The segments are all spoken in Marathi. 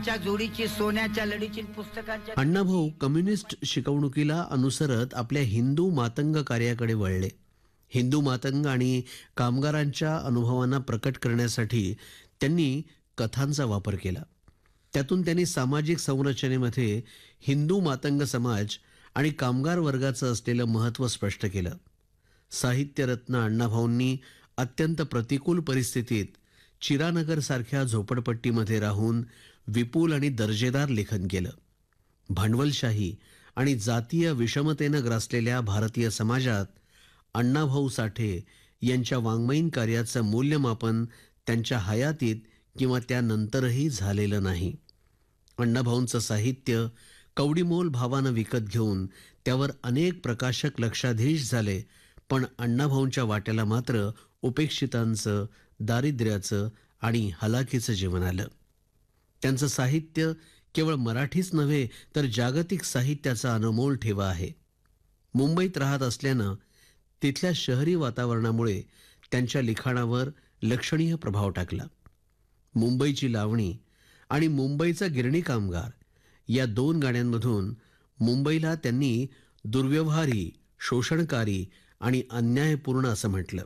च्या जोडीची सोन्याच्या लढीची पुस्तकांच्या अण्णाभाऊ कम्युनिस्ट शिकवणुकीला अनुसरत आपल्या हिंदू मातंग कार्याकडे वळले. हिंदू मातंग आणि कामगारांच्या अनुभवांना प्रकट करण्यासाठी त्यांनी कथांचा वापर केला. त्यातून त्यांनी सामाजिक संरचनेमध्ये हिंदू मातंग समाज आणि कामगार वर्गाचं असलेलं महत्त्व स्पष्ट केलं. साहित्यरत्न अण्णाभाऊंनी अत्यंत प्रतिकूल परिस्थितीत चिरानगर सारख्या झोपडपट्टीमध्ये राहून विपुल आणि दर्जेदार लेखन केलं. भांडवलशाही आणि जातीय विषमतेनं ग्रासलेल्या भारतीय समाजात अण्णाभाऊ साठे यांच्या वाङ्मयीन कार्याचं मूल्यमापन त्यांच्या हयातीत किंवा त्यानंतरही झालेलं नाही. अण्णाभाऊंचं साहित्य कवडीमोल भावानं विकत घेऊन त्यावर अनेक प्रकाशक लक्षाधीश झाले, पण अण्णाभाऊंच्या वाट्याला मात्र उपेक्षितांचं, दारिद्र्याचं आणि हलाखीचं जीवन आलं. त्यांचं साहित्य केवळ मराठीच नव्हे तर जागतिक साहित्याचा अनमोल ठेवा आहे. मुंबईत राहत असल्यानं तिथल्या शहरी वातावरणामुळे त्यांच्या लिखाणावर लक्षणीय प्रभाव टाकला. मुंबईची लावणी आणि मुंबईचा गिरणी कामगार या 2 गाण्यांमधून मुंबईला त्यांनी दुर्व्यवहारी, शोषणकारी आणि अन्यायपूर्ण असं म्हटलं.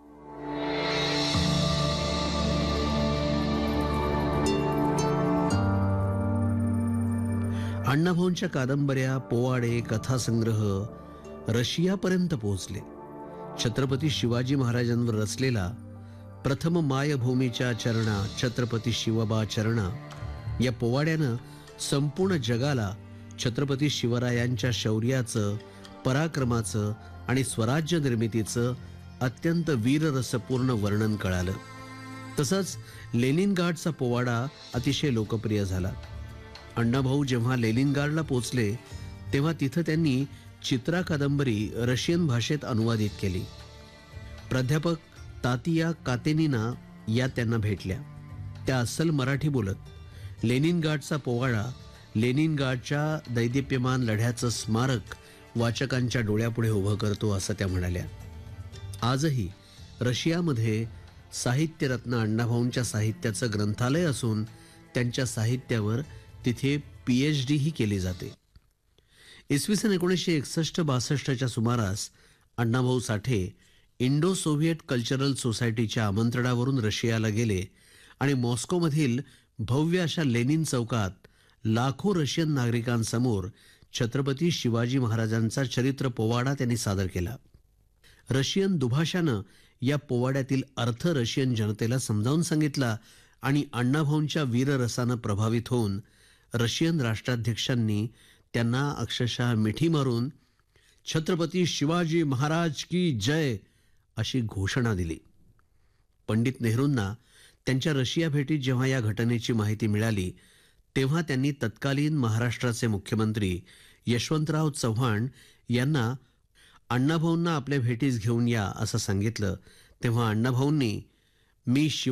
अण्णाभाऊंच्या कादंबऱ्या, पोवाडे, कथासंग्रह रशियापर्यंत पोहोचले. छत्रपती शिवाजी महाराजांवर रचलेला प्रथम मायभूमीच्या चरणा छत्रपती शिवबा चरणा या पोवाड्यानं संपूर्ण जगाला छत्रपती शिवरायांच्या शौर्याचं, पराक्रमाचं आणि स्वराज्य निर्मितीचं अत्यंत वीररसपूर्ण वर्णन कळालं. तसंच लेनिनग्राडचा पोवाडा अतिशय लोकप्रिय झाला. अण्णाभाऊ जेव्हा लेनिनग्राडला पोचले तेव्हा तिथं त्यांनी चित्रा कादंबरी रशियन भाषेत अनुवादित केली. प्राध्यापक तातिया कातेनिना या त्यांना भेटल्या. त्या अस्सल मराठी बोलत. लेनिनग्राडचा पोवाडा लेनिनग्राडच्या दैदिप्यमान लढ्याचं स्मारक वाचकांच्या डोळ्यापुढे उभं करतो असं त्या म्हणाल्या. आजही रशियामध्ये साहित्यरत्न अण्णाभाऊंच्या साहित्याचं ग्रंथालय असून त्यांच्या साहित्यावर तिथे PhD ही केली जाते. इसवी सन 1961-62च्या सुमारास Annabhau Sathe Indo Soviet cultural सोसायटीच्या आमंत्रणावरून रशियाला गेले आणि मॉस्कोमधील भव्य अशा लेनिन चौकात लाखो रशियन नागरिकांसमोर छत्रपती शिवाजी महाराजांचा चरित्र पोवाडा त्यांनी सादर केला. रशियन दुभाषानं या पोवाड्यातील अर्थ रशियन जनतेला समजावून सांगितला आणि अण्णाभाऊंच्या वीररसानं प्रभावित होऊन रशियन राष्ट्राध्यक्षांनी त्यांना अक्षरशः मिठी मारून छत्रपती शिवाजी महाराज की जय अशी घोषणा दिली. पंडित नेहरूंना त्यांच्या रशिया भेटीत जेव्हा या घटनेची माहिती मिळाली तेव्हा त्यांनी तत्कालीन महाराष्ट्राचे मुख्यमंत्री यशवंतराव चव्हाण यांना अण्णाभाऊंना आपल्या भेटीस घेऊन या असं सांगितलं. तेव्हा अण्णाभाऊंनी मी